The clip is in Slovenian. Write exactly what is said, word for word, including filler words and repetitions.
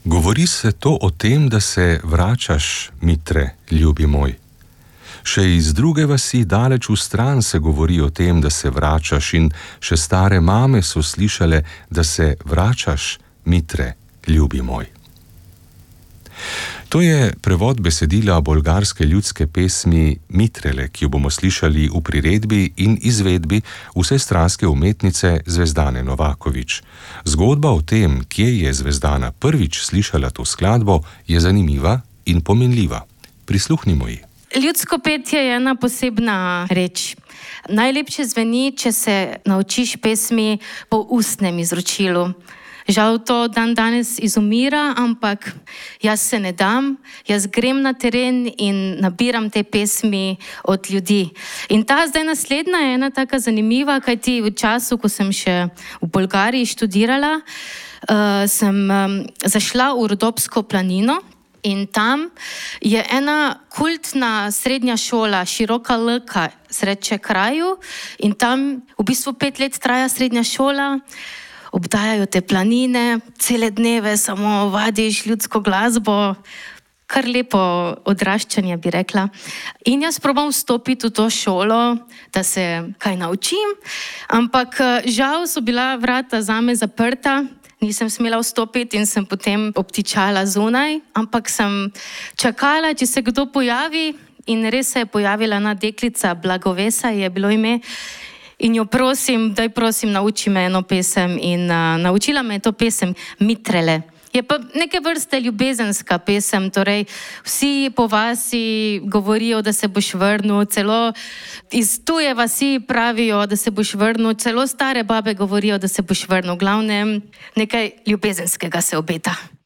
Govori se to o tem, da se vračaš, Mitre, ljubi moj. Še iz druge vasi daleč v stran se govori o tem, da se vračaš, in še stare mame so slišale, da se vračaš, Mitre, ljubi moj. To je prevod besedila bolgarske ljudske pesmi Mitrele, ki jo bomo slišali v priredbi in izvedbi vsestranske umetnice Zvezdane Novaković. Zgodba o tem, kje je Zvezdana prvič slišala to skladbo, je zanimiva in pomenljiva. Prisluhnimo ji. Ljudsko petje je ena posebna reč. Najlepše zveni, če se naučiš pesmi po ustnem izročilu. Žal to dan danes izumira, ampak jaz se ne dam, jaz grem na teren in nabiram te pesmi od ljudi. In ta zdaj naslednja je ena taka zanimiva, kajti v času, ko sem še v Bolgariji študirala, uh, sem um, zašla v Rodopsko planino. In tam je ena kultna srednja šola, Široka Lka, sreče kraju. In tam v bistvu pet let traja srednja šola, obdajajo te planine, cele dneve samo vadiš ljudsko glasbo, kar lepo odraščanje, bi rekla. In jaz probam vstopiti v to šolo, da se kaj naučim, ampak žal so bila vrata zame zaprta. Nisem smela vstopiti in sem potem obtičala zunaj, ampak sem čakala, če se kdo pojavi, in res se je pojavila ena deklica, Blagovesa je bilo ime, in jo prosim, daj prosim, nauči me eno pesem, in uh, naučila me je to pesem Mitrele. Je pa neke vrste ljubezenska pesem, torej vsi po vasi govorijo, da se boš vrnil, celo iz tuje vasi pravijo, da se boš vrnil, celo stare babe govorijo, da se boš vrnil. V glavnem, nekaj ljubezenskega se obeta.